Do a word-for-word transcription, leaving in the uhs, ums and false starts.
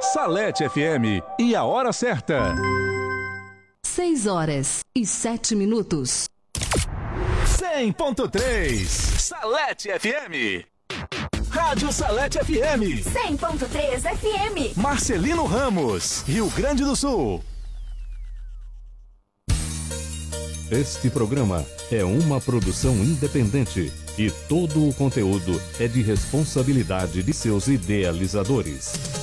Salete F M e a hora certa. Seis horas e sete minutos. cem ponto três Salete F M. Rádio Salete F M. cem ponto três F M. Marcelino Ramos, Rio Grande do Sul. Este programa é uma produção independente e todo o conteúdo é de responsabilidade de seus idealizadores.